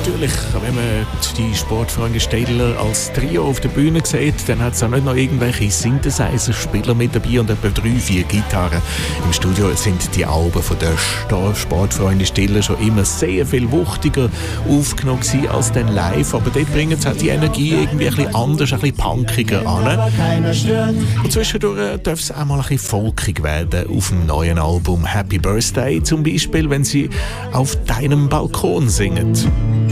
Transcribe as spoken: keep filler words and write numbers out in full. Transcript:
natürlich, wenn man die Sportfreunde Städler als Trio auf der Bühne sieht, dann hat es auch nicht noch irgendwelche Synthesizer-Spieler mit dabei und etwa drei, vier Gitarren. Im Studio sind die Alben von der Sportfreunde Städler schon immer sehr viel wuchtiger aufgenommen gewesen als dann live, aber dort bringen sie halt die Energie irgendwie ein bisschen anders, ein bisschen punkiger an. Und zwischendurch darf es auch mal ein bisschen folkig werden auf dem neuen Album Happy Birthday, zum Beispiel, wenn sie auf deinem Balkon singen.